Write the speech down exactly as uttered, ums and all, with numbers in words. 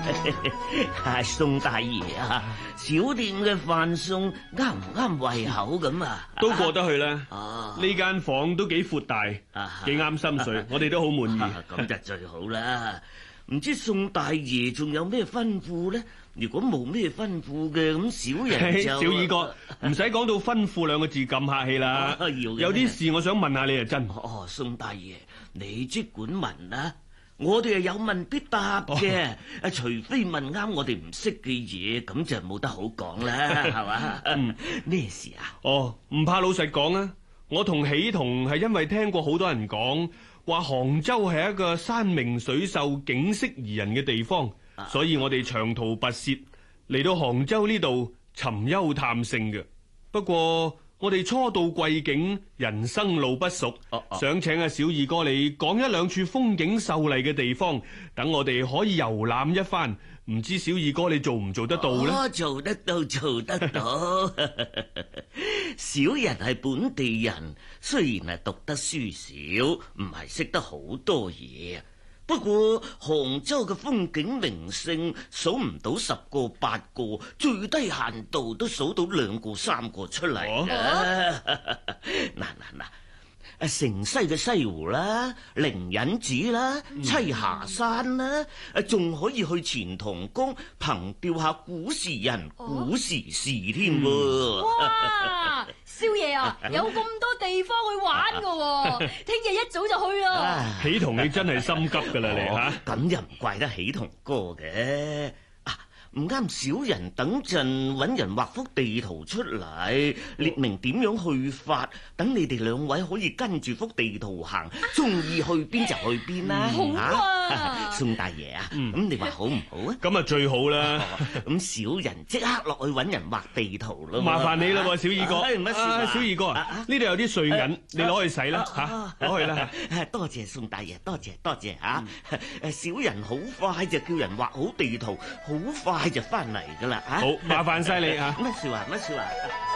宋大爺啊，小店嘅飯餸啱唔啱胃口咁啊？ 都過得去啦。 啊， 呢間房都幾闊大，幾啱心水，我哋都好滿意。 咁就最好啦。唔知宋大爺仲有咩吩咐咧？如果冇咩吩咐嘅，咁小人就小二哥唔使講到吩咐兩個字咁客氣啦。有啲事我想問下你啊，真。 哦，宋大爺，你即管問啦。我哋係有問必答嘅，啊、哦，除非問啱我哋唔識嘅嘢，咁就冇得好講啦，係嘛？嗯，咩事啊？ 哦，唔怕老實講啊，我同喜同係因為聽過好多人講話杭州係一個山明水秀、景色宜人嘅地方，啊、所以我哋長途跋涉嚟到杭州呢度尋幽探勝嘅。不過我哋初到貴境，人生路不熟，啊啊、想請阿小二哥你講一兩處風景秀麗嘅地方，等我哋可以遊覽一番。唔知小二哥你做唔做得到呢？ 哦，做得到，做得到。小人係本地人，雖然係讀得書少，唔係識得好多嘢。不過杭州嘅風景名勝數唔到十個八個，最低限度都數到兩個三個出嚟啦。嗱嗱嗱！城西嘅西湖啦，靈隱寺啦，棲霞山啦，仲可以去錢塘江憑吊下古時人、哦、古時事添喎。 哇！少爺啊，有咁多地方去玩噶，聽日一早就去啦。 喜同你真係心急噶啦，你吓咁又唔怪得喜同哥嘅。唔啱，小人等陣搵人畫幅地圖出嚟，列明點樣去法，等你哋兩位可以跟住幅地圖行，中意去邊就去邊啦。 好啊， 宋大爺啊，咁你話好唔好啊？ 咁啊最好啦。咁小人即刻落去搵人畫地圖咯。 麻煩你啦，小二哥。 乜事？ 小二哥啊，呢度有啲碎銀，你攞去洗啦吓，攞去啦。 多謝宋大爺，多謝多謝吓。誒，小人好快就叫人畫好地圖，好快就翻嚟噶啦。 好，麻煩晒你啊。 乜事話乜事話。